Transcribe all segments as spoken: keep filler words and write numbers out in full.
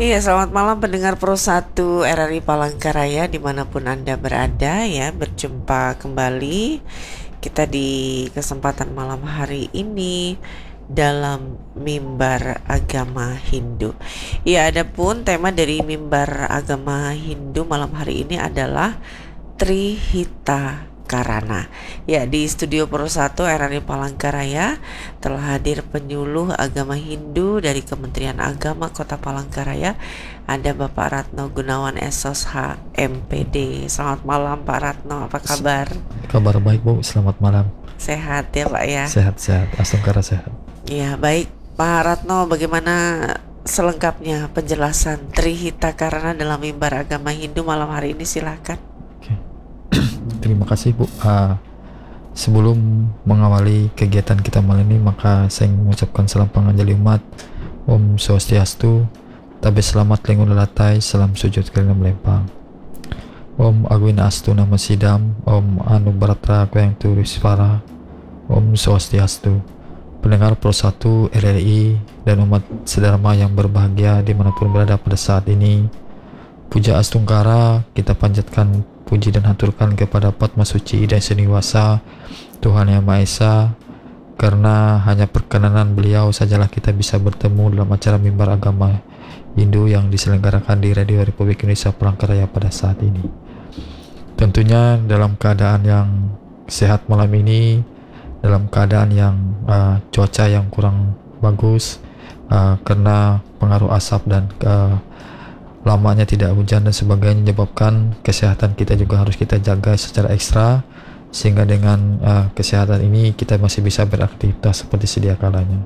Iya, selamat malam pendengar Pro satu R R I Palangkaraya dimanapun Anda berada ya. Berjumpa kembali kita di kesempatan malam hari ini dalam Mimbar Agama Hindu. Ya, adapun tema dari Mimbar Agama Hindu malam hari ini adalah Trihita Karana. Ya, di studio Pro satu R R I Palangkaraya telah hadir penyuluh agama Hindu dari Kementerian Agama Kota Palangkaraya. Ada Bapak Ratno Gunawan S O S H M P D. Selamat malam Pak Ratno, apa kabar? Kabar baik Bu, selamat malam. Sehat ya Pak ya? Sehat-sehat, Astungkara sehat. Ya baik Pak Ratno, bagaimana selengkapnya penjelasan Trihita Karana dalam Mimbar Agama Hindu malam hari ini, silakan. Terima kasih Bu. Uh, sebelum mengawali kegiatan kita malam ini, maka saya ingin mengucapkan salam panganjali umat. Om Swastiastu, tabe selamat lengun lelatai, salam sujud kerana melempang. Om Agwina Astu Nama Sidam, Om Anu Baratra Yang Turis Fara, Om Swastiastu. Pendengar Pro satu R R I dan umat sedharma yang berbahagia dimanapun berada pada saat ini, puja Astungkara kita panjatkan puji dan haturkan kepada Padma Suci Ida Seniwasa, Tuhan Yang Maha Esa, karena hanya perkenanan beliau sajalah kita bisa bertemu dalam acara Mimbar Agama Hindu yang diselenggarakan di Radio Republik Indonesia Palangkaraya pada saat ini. Tentunya dalam keadaan yang sehat malam ini, dalam keadaan yang uh, cuaca yang kurang bagus uh, karena pengaruh asap dan uh, lamanya tidak hujan dan sebagainya, menyebabkan kesehatan kita juga harus kita jaga secara ekstra, sehingga dengan uh, kesehatan ini kita masih bisa beraktivitas seperti sedia kalanya.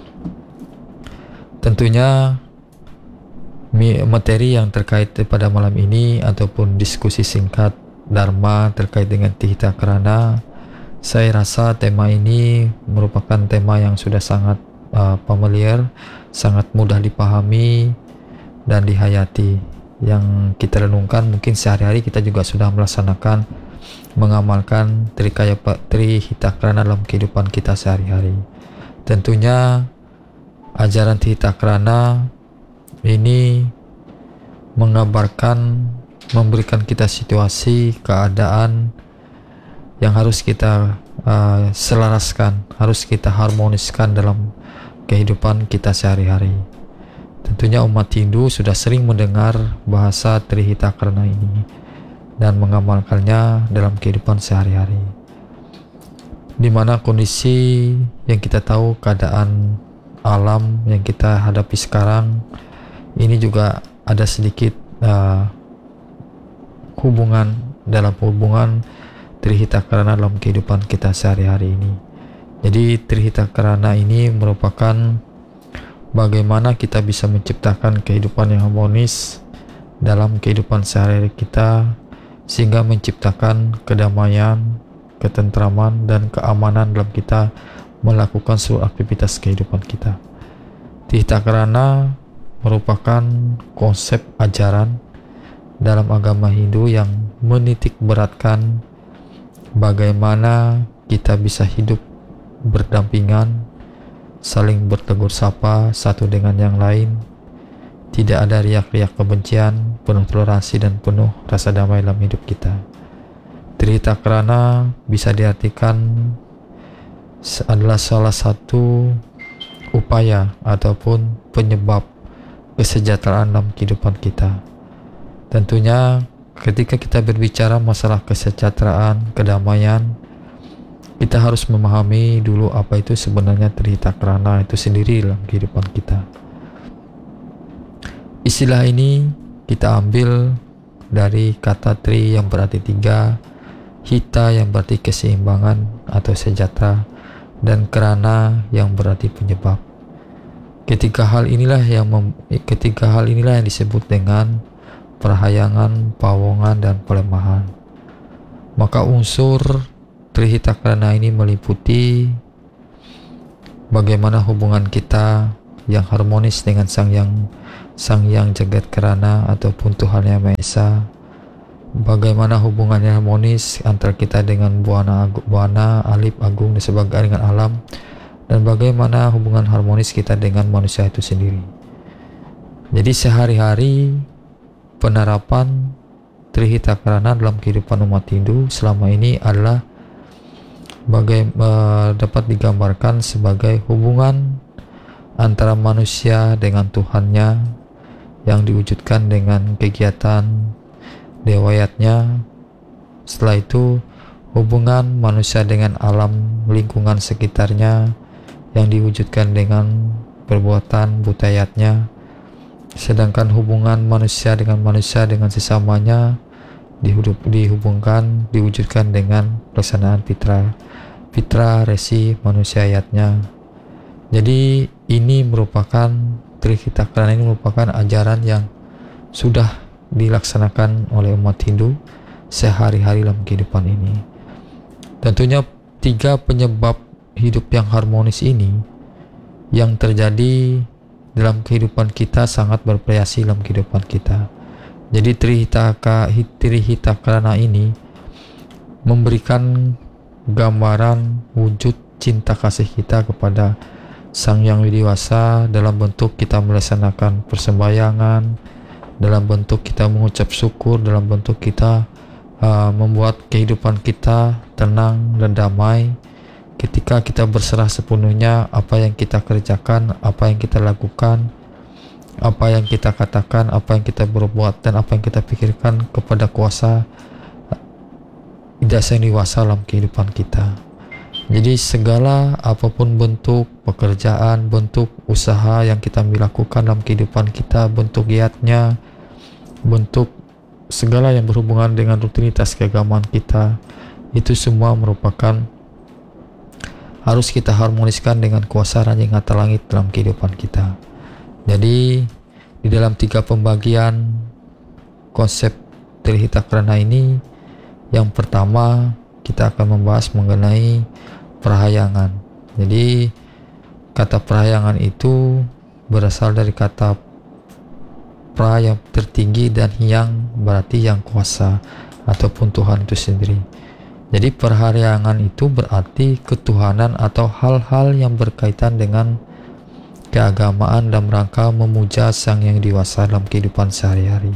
Tentunya materi yang terkait pada malam ini ataupun diskusi singkat Dharma terkait dengan Trihita Karana, saya rasa tema ini merupakan tema yang sudah sangat uh, familiar, sangat mudah dipahami dan dihayati. Yang kita renungkan mungkin sehari-hari kita juga sudah melaksanakan, mengamalkan Trikaya Trihita Karana dalam kehidupan kita sehari-hari. Tentunya ajaran Trihita Karana ini mengabarkan, memberikan kita situasi, keadaan yang harus kita uh, selaraskan, harus kita harmoniskan dalam kehidupan kita sehari-hari. Tentunya umat Hindu sudah sering mendengar bahasa Trihita Karana ini dan mengamalkannya dalam kehidupan sehari-hari, di mana kondisi yang kita tahu, keadaan alam yang kita hadapi sekarang ini juga ada sedikit uh, hubungan dalam hubungan Trihita Karana dalam kehidupan kita sehari-hari ini. Jadi Trihita Karana ini merupakan bagaimana kita bisa menciptakan kehidupan yang harmonis dalam kehidupan sehari-hari kita, sehingga menciptakan kedamaian, ketentraman, dan keamanan dalam kita melakukan seluruh aktivitas kehidupan kita. Trihita Karana merupakan konsep ajaran dalam agama Hindu yang menitik beratkan bagaimana kita bisa hidup berdampingan, saling bertegur sapa satu dengan yang lain, tidak ada riak-riak kebencian, penuh toleransi dan penuh rasa damai dalam hidup kita. Trihita Karana bisa diartikan adalah salah satu upaya ataupun penyebab kesejahteraan dalam kehidupan kita. Tentunya ketika kita berbicara masalah kesejahteraan, kedamaian, kita harus memahami dulu apa itu sebenarnya Trihita Karana itu sendiri dalam kehidupan kita. Istilah ini kita ambil dari kata Tri yang berarti tiga, Hita yang berarti keseimbangan atau sejahtera, dan Karana yang berarti penyebab. Ketiga hal inilah yang mem- ketiga hal inilah yang disebut dengan perhayangan, pawongan, dan pelemahan. Maka unsur Trihita Karana ini meliputi bagaimana hubungan kita yang harmonis dengan Sang Yang Sang Yang Jagat Karana ataupun Tuhan Yang Maha Esa. Bagaimana hubungan yang harmonis antara kita dengan Buana, Buana, Alip, Agung dan sebagainya dengan alam, dan bagaimana hubungan harmonis kita dengan manusia itu sendiri. Jadi sehari-hari penerapan Trihitakarana dalam kehidupan umat Hindu selama ini adalah bagai, uh, dapat digambarkan sebagai hubungan antara manusia dengan Tuhannya yang diwujudkan dengan kegiatan dewayatnya. Setelah itu hubungan manusia dengan alam lingkungan sekitarnya yang diwujudkan dengan perbuatan budayatnya. Sedangkan hubungan manusia dengan manusia dengan sesamanya dihidup, dihubungkan, diwujudkan dengan pelaksanaan fitra, fitra resi manusiayatnya. Jadi ini merupakan Trihitakarana ini merupakan ajaran yang sudah dilaksanakan oleh umat Hindu sehari-hari dalam kehidupan ini. Tentunya tiga penyebab hidup yang harmonis ini yang terjadi dalam kehidupan kita sangat bervariasi dalam kehidupan kita. Jadi Trihitaka, Trihitakarana ini memberikan gambaran wujud cinta kasih kita kepada Sang Yang Widiwasa dalam bentuk kita melaksanakan persembahyangan, dalam bentuk kita mengucap syukur, dalam bentuk kita uh, membuat kehidupan kita tenang dan damai ketika kita berserah sepenuhnya apa yang kita kerjakan, apa yang kita lakukan, apa yang kita katakan, apa yang kita berbuat, dan apa yang kita pikirkan kepada kuasa Sang Widiwasa dalam kehidupan kita. Jadi segala apapun bentuk pekerjaan, bentuk usaha yang kita lakukan dalam kehidupan kita, bentuk giatnya, bentuk segala yang berhubungan dengan rutinitas keagamaan kita, itu semua merupakan harus kita harmoniskan dengan kuasa Ranjing Atas Langit dalam kehidupan kita. Jadi di dalam tiga pembagian konsep Trihitakarana ini, yang pertama kita akan membahas mengenai perhayangan. Jadi kata perhayangan itu berasal dari kata pra yang tertinggi dan hyang berarti yang kuasa ataupun Tuhan itu sendiri. Jadi perhayangan itu berarti ketuhanan atau hal-hal yang berkaitan dengan keagamaan dalam rangka memuja Sang Yang Widiwasa dalam kehidupan sehari-hari.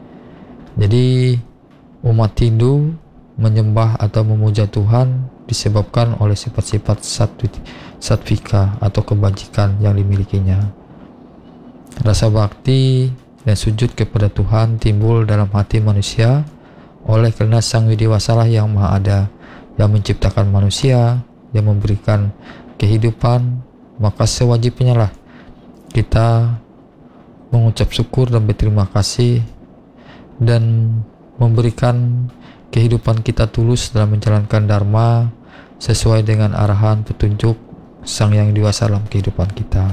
Jadi umat Hindu menyembah atau memuja Tuhan disebabkan oleh sifat-sifat sattvika atau kebajikan yang dimilikinya. Rasa bakti dan sujud kepada Tuhan timbul dalam hati manusia oleh karena Sang Widiwasa lah yang Maha Ada, yang menciptakan manusia, yang memberikan kehidupan, maka sewajibnya lah kita mengucap syukur dan berterima kasih dan memberikan kehidupan kita tulus dalam menjalankan dharma sesuai dengan arahan petunjuk Sang Yang Widiwasa dalam kehidupan kita.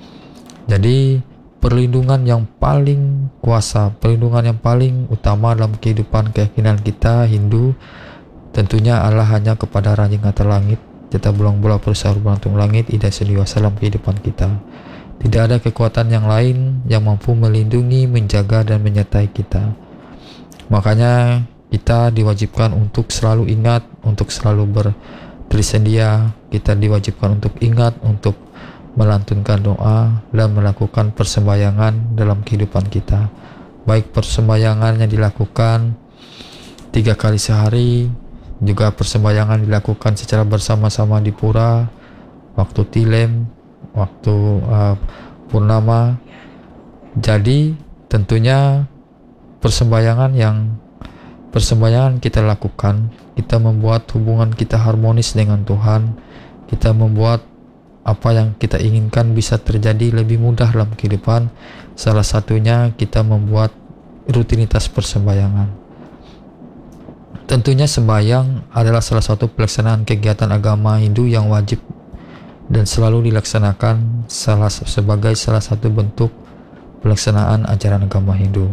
Jadi perlindungan yang paling kuasa, perlindungan yang paling utama dalam kehidupan keyakinan kita Hindu tentunya adalah hanya kepada Ranjing Atas Langit, Jeta Belang Bola Perusahaan Belantung Langit, Ida Sang Widiwasa dalam kehidupan kita. Tidak ada kekuatan yang lain yang mampu melindungi, menjaga, dan menyertai kita. Makanya kita diwajibkan untuk selalu ingat, untuk selalu bersedia, kita diwajibkan untuk ingat, untuk melantunkan doa dan melakukan persembahyangan dalam kehidupan kita. Baik persembahyangan yang dilakukan tiga kali sehari, juga persembahyangan dilakukan secara bersama-sama di pura, waktu tilem, waktu uh, purnama. Jadi tentunya persembahyangan yang persembahyangan kita lakukan, kita membuat hubungan kita harmonis dengan Tuhan, kita membuat apa yang kita inginkan bisa terjadi lebih mudah dalam kehidupan. Salah satunya kita membuat rutinitas persembahyangan. Tentunya sembahyang adalah salah satu pelaksanaan kegiatan agama Hindu yang wajib dan selalu dilaksanakan salah sebagai salah satu bentuk pelaksanaan ajaran agama Hindu.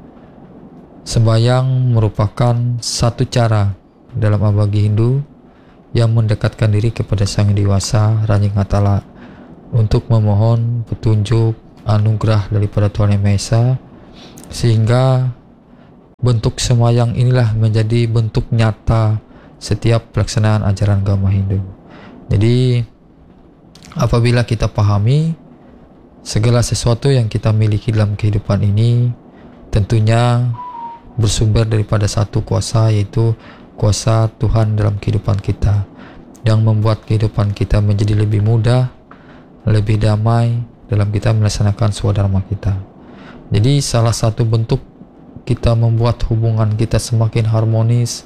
Sembahyang merupakan satu cara dalam abagi Hindu yang mendekatkan diri kepada Sang Widiwasa Ranjing Atas untuk memohon petunjuk anugerah daripada Tuhan Yang Maha Esa, sehingga bentuk sembahyang inilah menjadi bentuk nyata setiap pelaksanaan ajaran agama Hindu. Jadi apabila kita pahami segala sesuatu yang kita miliki dalam kehidupan ini tentunya bersumber daripada satu kuasa, yaitu kuasa Tuhan dalam kehidupan kita, yang membuat kehidupan kita menjadi lebih mudah, lebih damai dalam kita melaksanakan swadharma kita. Jadi salah satu bentuk kita membuat hubungan kita semakin harmonis,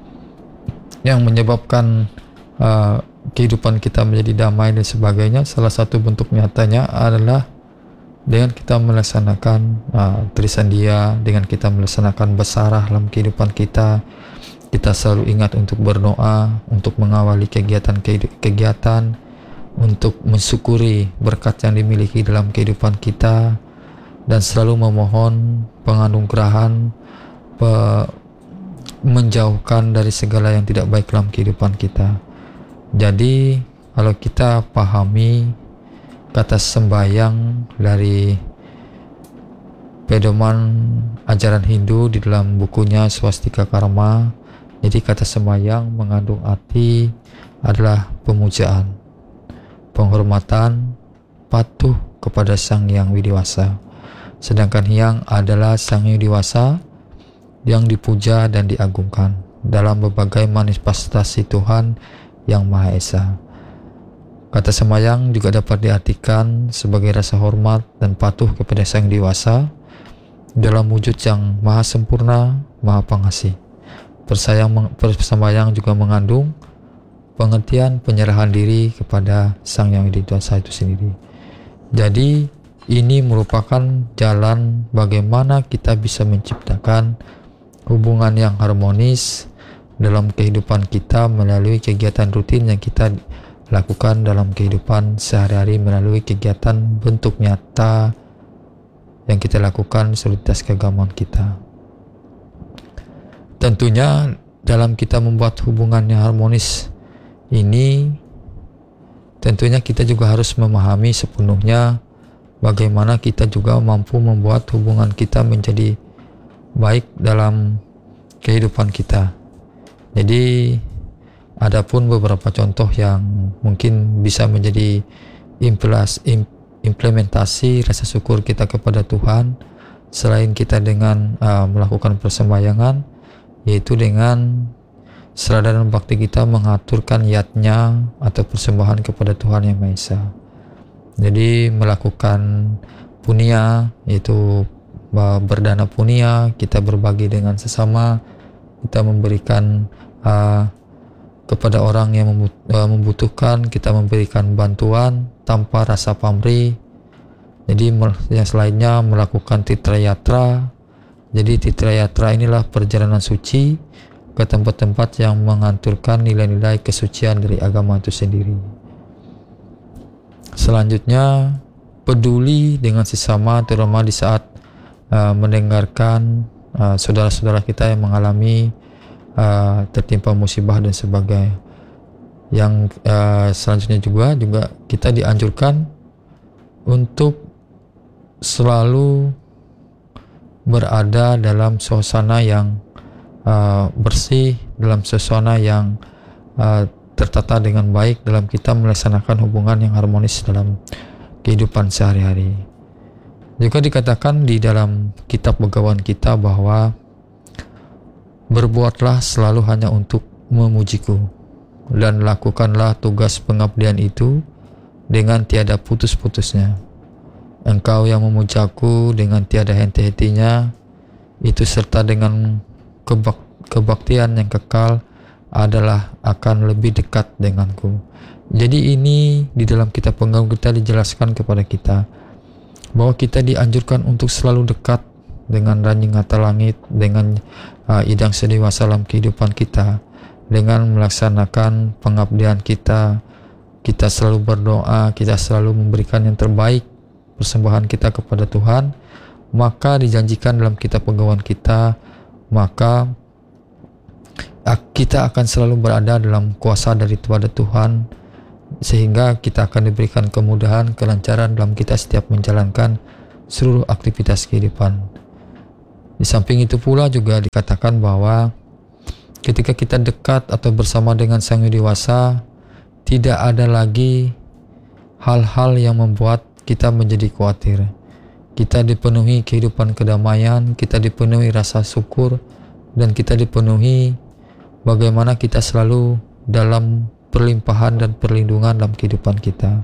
yang menyebabkan uh, kehidupan kita menjadi damai dan sebagainya, salah satu bentuk nyatanya adalah dengan kita melaksanakan uh, tulisan dia, dengan kita melaksanakan basarah dalam kehidupan kita. Kita selalu ingat untuk berdoa, untuk mengawali kegiatan-kegiatan, untuk mensyukuri berkat yang dimiliki dalam kehidupan kita, dan selalu memohon penganugerahan, pe menjauhkan dari segala yang tidak baik dalam kehidupan kita. Jadi kalau kita pahami kata sembahyang dari pedoman ajaran Hindu di dalam bukunya Swastika Karma, jadi kata sembahyang mengandung arti adalah pemujaan, penghormatan, patuh kepada Sang Hyang Widiwasa. Sedangkan Hyang adalah Sang Hyang Widiwasa yang dipuja dan diagungkan dalam berbagai manifestasi Tuhan yang Maha Esa. Kata sembahyang juga dapat diartikan sebagai rasa hormat dan patuh kepada Sang Dewasa dalam wujud yang maha sempurna, maha pengasih. Persayang, persembahyang juga mengandung pengertian penyerahan diri kepada Sang Yang Widiwasa itu sendiri. Jadi ini merupakan jalan bagaimana kita bisa menciptakan hubungan yang harmonis dalam kehidupan kita melalui kegiatan rutin yang kita lakukan dalam kehidupan sehari-hari, melalui kegiatan bentuk nyata yang kita lakukan soliditas keagamaan kita. Tentunya dalam kita membuat hubungan yang harmonis ini, tentunya kita juga harus memahami sepenuhnya bagaimana kita juga mampu membuat hubungan kita menjadi baik dalam kehidupan kita. Jadi adapun beberapa contoh yang mungkin bisa menjadi implementasi rasa syukur kita kepada Tuhan selain kita dengan uh, melakukan persembahyangan, yaitu dengan serada dan bakti kita mengaturkan yatnya atau persembahan kepada Tuhan Yang Maha Esa. Jadi melakukan punya, yaitu berdana punya, kita berbagi dengan sesama, kita memberikan uh, kepada orang yang membutuhkan, kita memberikan bantuan tanpa rasa pamrih. Jadi yang selainnya melakukan titra yatra. Jadi titra yatra inilah perjalanan suci ke tempat-tempat yang menganturkan nilai-nilai kesucian dari agama itu sendiri. Selanjutnya, peduli dengan sesama, terutama di saat uh, mendengarkan uh, saudara-saudara kita yang mengalami Uh, tertimpa musibah dan sebagainya. Yang uh, selanjutnya juga juga kita dianjurkan untuk selalu berada dalam suasana yang uh, bersih, dalam suasana yang uh, tertata dengan baik dalam kita melaksanakan hubungan yang harmonis dalam kehidupan sehari-hari. Juga dikatakan di dalam kitab Begawan kita bahwa berbuatlah selalu hanya untuk memujiku, dan lakukanlah tugas pengabdian itu dengan tiada putus-putusnya. Engkau yang memujaku dengan tiada henti-hentinya, itu serta dengan kebak- kebaktian yang kekal adalah akan lebih dekat denganku. Jadi ini di dalam kitab Begawan kita dijelaskan kepada kita bahwa kita dianjurkan untuk selalu dekat dengan ranjing mata langit, dengan uh, idang sedewasa dalam kehidupan kita, dengan melaksanakan pengabdian kita. Kita selalu berdoa, kita selalu memberikan yang terbaik persembahan kita kepada Tuhan. Maka dijanjikan dalam kitab Begawan kita, maka uh, kita akan selalu berada dalam kuasa daripada Tuhan, sehingga kita akan diberikan kemudahan, kelancaran dalam kita setiap menjalankan seluruh aktivitas kehidupan. Di samping itu pula juga dikatakan bahwa ketika kita dekat atau bersama dengan Sang Widiwasa, tidak ada lagi hal-hal yang membuat kita menjadi khawatir. Kita dipenuhi kehidupan kedamaian, kita dipenuhi rasa syukur, dan kita dipenuhi bagaimana kita selalu dalam perlimpahan dan perlindungan dalam kehidupan kita.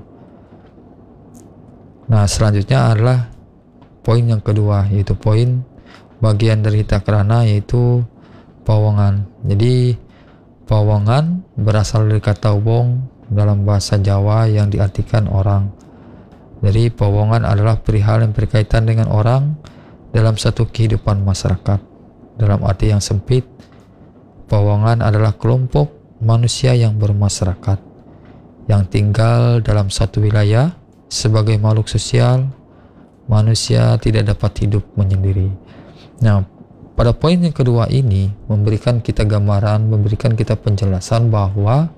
Nah, selanjutnya adalah poin yang kedua, yaitu poin bagian dari takrana, yaitu pawongan. Jadi pawongan berasal dari kata wong dalam bahasa Jawa yang diartikan orang. Jadi pawongan adalah perihal yang berkaitan dengan orang dalam satu kehidupan masyarakat. Dalam arti yang sempit, pawongan adalah kelompok manusia yang bermasyarakat, yang tinggal dalam satu wilayah. Sebagai makhluk sosial, manusia tidak dapat hidup menyendiri. Nah, pada poin yang kedua ini memberikan kita gambaran, memberikan kita penjelasan bahwa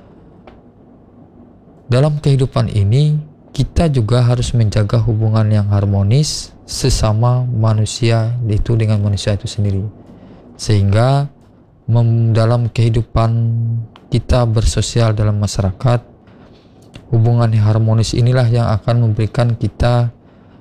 dalam kehidupan ini kita juga harus menjaga hubungan yang harmonis sesama manusia itu dengan manusia itu sendiri, sehingga mem- dalam kehidupan kita bersosial dalam masyarakat, hubungan yang harmonis inilah yang akan memberikan kita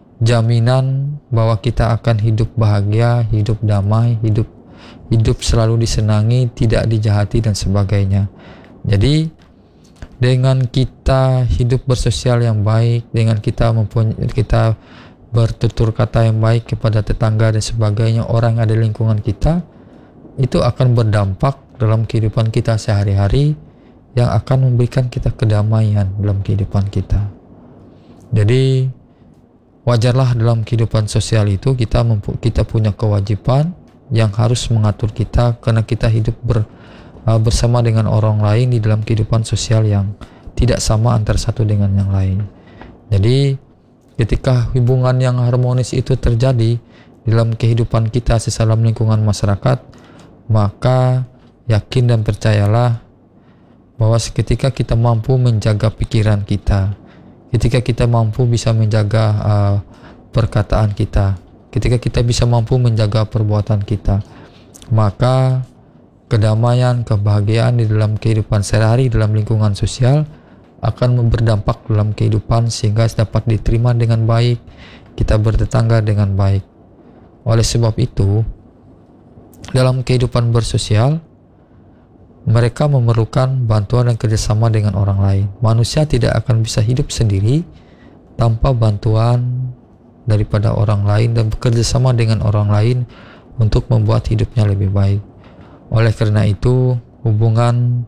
jaminan bahwa kita akan hidup bahagia, hidup damai, hidup hidup selalu disenangi, tidak dijahati dan sebagainya. Jadi dengan kita hidup bersosial yang baik, dengan kita mempunyai kita bertutur kata yang baik kepada tetangga dan sebagainya, orang yang ada di lingkungan kita, itu akan berdampak dalam kehidupan kita sehari-hari yang akan memberikan kita kedamaian dalam kehidupan kita. Jadi wajarlah dalam kehidupan sosial itu kita mempu- kita punya kewajiban yang harus mengatur kita, karena kita hidup ber bersama dengan orang lain di dalam kehidupan sosial yang tidak sama antara satu dengan yang lain. Jadi ketika hubungan yang harmonis itu terjadi dalam kehidupan kita sesama lingkungan masyarakat, maka yakin dan percayalah bahwa ketika kita mampu menjaga pikiran kita, ketika kita mampu bisa menjaga uh, perkataan kita, ketika kita bisa mampu menjaga perbuatan kita, maka kedamaian, kebahagiaan di dalam kehidupan sehari-hari dalam lingkungan sosial akan berdampak dalam kehidupan sehingga dapat diterima dengan baik, kita bertetangga dengan baik. Oleh sebab itu, dalam kehidupan bersosial, mereka memerlukan bantuan dan kerjasama dengan orang lain. Manusia tidak akan bisa hidup sendiri tanpa bantuan daripada orang lain dan bekerjasama dengan orang lain untuk membuat hidupnya lebih baik. Oleh karena itu, hubungan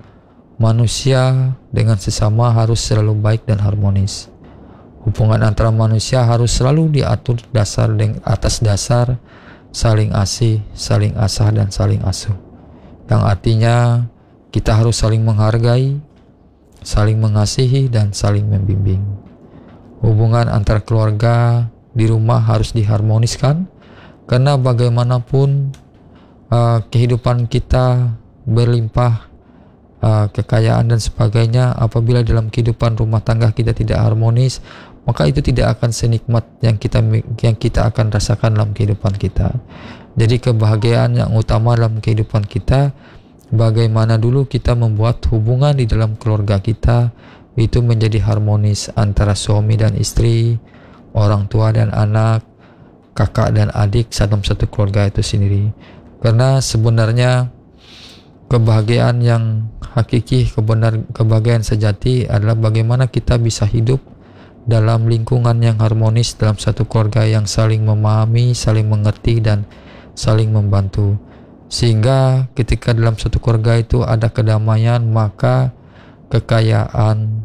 manusia dengan sesama harus selalu baik dan harmonis. Hubungan antara manusia harus selalu diatur dasar dengan atas dasar saling asih, saling asah dan saling asuh. Yang artinya kita harus saling menghargai, saling mengasihi dan saling membimbing. Hubungan antar keluarga di rumah harus diharmoniskan, karena bagaimanapun Uh, kehidupan kita berlimpah uh, kekayaan dan sebagainya, apabila dalam kehidupan rumah tangga kita tidak harmonis, maka itu tidak akan senikmat yang kita yang kita akan rasakan dalam kehidupan kita. Jadi kebahagiaan yang utama dalam kehidupan kita, bagaimana dulu kita membuat hubungan di dalam keluarga kita itu menjadi harmonis antara suami dan istri, orang tua dan anak, kakak dan adik dalam satu keluarga itu sendiri. Karena sebenarnya kebahagiaan yang hakiki, kebenar, kebahagiaan sejati adalah bagaimana kita bisa hidup dalam lingkungan yang harmonis, dalam satu keluarga yang saling memahami, saling mengerti dan saling membantu. Sehingga ketika dalam satu keluarga itu ada kedamaian, maka kekayaan,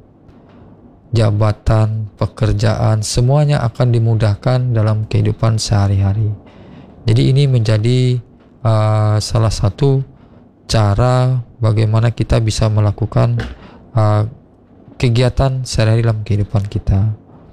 jabatan, pekerjaan, semuanya akan dimudahkan dalam kehidupan sehari-hari. Jadi ini menjadi Uh, salah satu cara bagaimana kita bisa melakukan uh, kegiatan sehari-hari dalam kehidupan kita.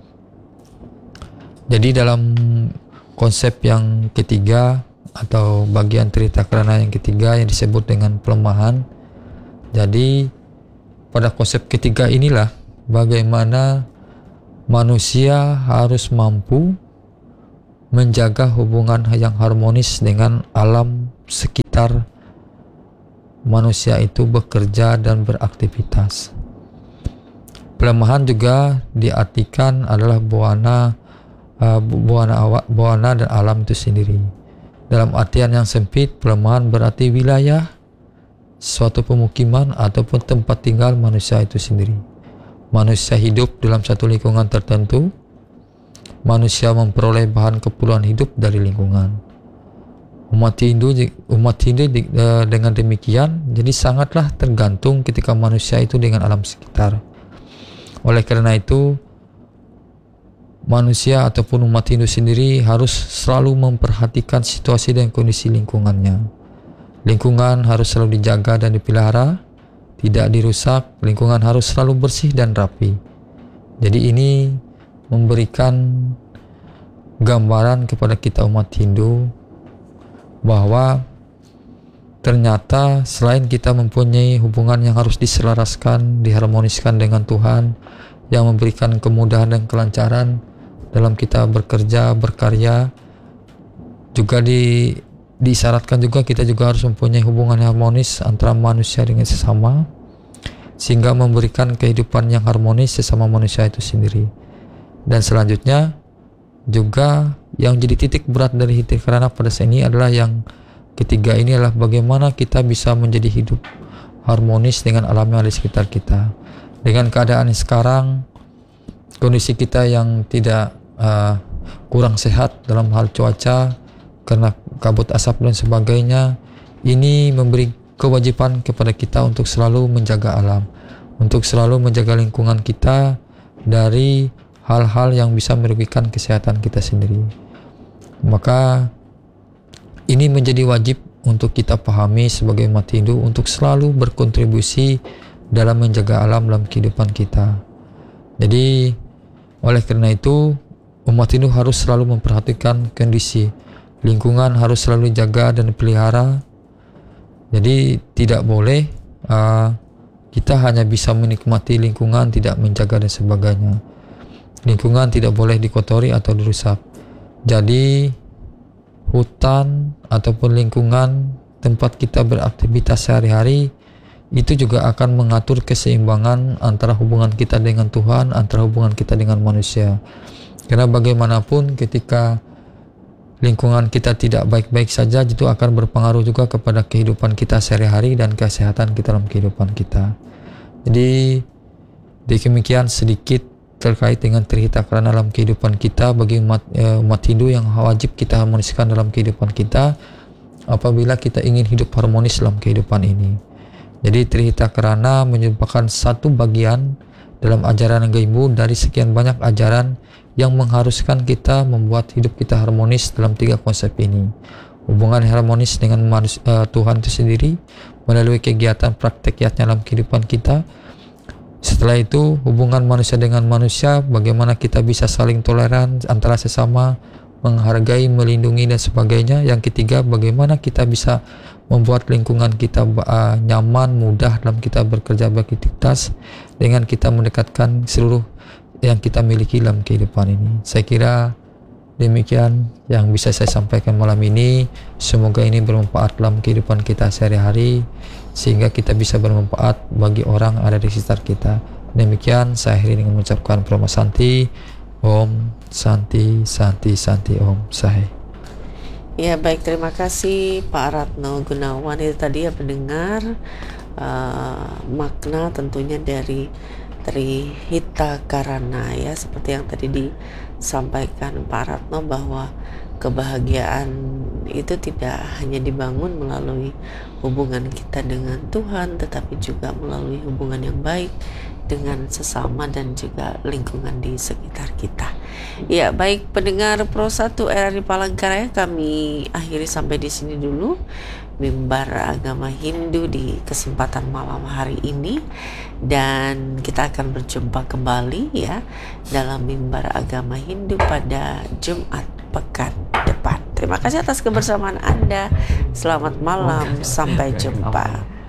Jadi dalam konsep yang ketiga atau bagian cerita kerana yang ketiga yang disebut dengan pelemahan, jadi pada konsep ketiga inilah bagaimana manusia harus mampu menjaga hubungan yang harmonis dengan alam sekitar manusia itu bekerja dan beraktivitas. Pelemahan juga diartikan adalah buana uh, buana awak, buana dan alam itu sendiri. Dalam artian yang sempit, pelemahan berarti wilayah, suatu pemukiman ataupun tempat tinggal manusia itu sendiri. Manusia hidup dalam satu lingkungan tertentu. Manusia memperoleh bahan keperluan hidup dari lingkungan. Umat Hindu umat Hindu dengan demikian jadi sangatlah tergantung ketika manusia itu dengan alam sekitar. Oleh karena itu, manusia ataupun umat Hindu sendiri harus selalu memperhatikan situasi dan kondisi lingkungannya. Lingkungan harus selalu dijaga dan dipelihara, tidak dirusak. Lingkungan harus selalu bersih dan rapi. Jadi ini memberikan gambaran kepada kita umat Hindu bahwa ternyata selain kita mempunyai hubungan yang harus diselaraskan, diharmoniskan dengan Tuhan yang memberikan kemudahan dan kelancaran dalam kita bekerja, berkarya, juga di, diisyaratkan juga kita juga harus mempunyai hubungan yang harmonis antara manusia dengan sesama, sehingga memberikan kehidupan yang harmonis sesama manusia itu sendiri. Dan selanjutnya juga yang jadi titik berat dari Hita Karana pada saat ini adalah yang ketiga, ini adalah bagaimana kita bisa menjadi hidup harmonis dengan alam yang ada di sekitar kita. Dengan keadaan sekarang, kondisi kita yang tidak uh, kurang sehat dalam hal cuaca karena kabut asap dan sebagainya, ini memberi kewajiban kepada kita untuk selalu menjaga alam, untuk selalu menjaga lingkungan kita dari hal-hal yang bisa merugikan kesehatan kita sendiri. Maka ini menjadi wajib untuk kita pahami sebagai umat Hindu untuk selalu berkontribusi dalam menjaga alam dalam kehidupan kita. Jadi oleh karena itu umat Hindu harus selalu memperhatikan kondisi lingkungan, harus selalu dijaga dan dipelihara. Jadi tidak boleh uh, kita hanya bisa menikmati lingkungan, tidak menjaga dan sebagainya. Lingkungan tidak boleh dikotori atau dirusak. Jadi hutan ataupun lingkungan tempat kita beraktivitas sehari-hari itu juga akan mengatur keseimbangan antara hubungan kita dengan Tuhan, antara hubungan kita dengan manusia. Karena bagaimanapun ketika lingkungan kita tidak baik-baik saja, itu akan berpengaruh juga kepada kehidupan kita sehari-hari dan kesehatan kita dalam kehidupan kita. Jadi demikian sedikit terkait dengan Trihita Karana dalam kehidupan kita bagi umat, eh, umat Hindu yang wajib kita harmoniskan dalam kehidupan kita apabila kita ingin hidup harmonis dalam kehidupan ini. Jadi Trihita Karana merupakan satu bagian dalam ajaran Gaibu dari sekian banyak ajaran yang mengharuskan kita membuat hidup kita harmonis dalam tiga konsep ini. Hubungan harmonis dengan manusia, uh, Tuhan itu sendiri melalui kegiatan praktek nyata dalam kehidupan kita. Setelah itu hubungan manusia dengan manusia, bagaimana kita bisa saling toleran antara sesama, menghargai, melindungi dan sebagainya. Yang ketiga, bagaimana kita bisa membuat lingkungan kita uh, nyaman, mudah dalam kita bekerja, beraktivitas dengan kita mendekatkan seluruh yang kita miliki dalam kehidupan ini. Saya kira demikian yang bisa saya sampaikan malam ini. Semoga ini bermanfaat dalam kehidupan kita sehari-hari sehingga kita bisa bermanfaat bagi orang yang ada di sekitar kita. Demikian saya akhiri dengan mengucapkan Prama Santi. Om Santi Santi Santi Om Sahe. Ya baik, terima kasih Pak Ratno Gunawan. Itu tadi ya pendengar uh, makna tentunya dari Trihita Karana ya, seperti yang tadi disampaikan Pak Ratno bahwa kebahagiaan itu tidak hanya dibangun melalui hubungan kita dengan Tuhan, tetapi juga melalui hubungan yang baik dengan sesama dan juga lingkungan di sekitar kita. Ya baik pendengar Pro satu R R I Palangkaraya, kami akhiri sampai di sini dulu mimbar agama Hindu di kesempatan malam hari ini, dan kita akan berjumpa kembali ya dalam mimbar agama Hindu pada Jumat pekan depan. Terima kasih atas kebersamaan Anda. Selamat malam, sampai jumpa.